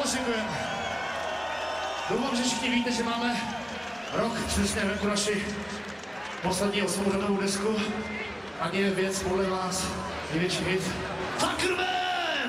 Moc děkujeme. Doufám, že všichni víte, že máme rok přesně venku naši poslední 8hodinovou desku. A je věc podle vás největší hit. Fuckerman!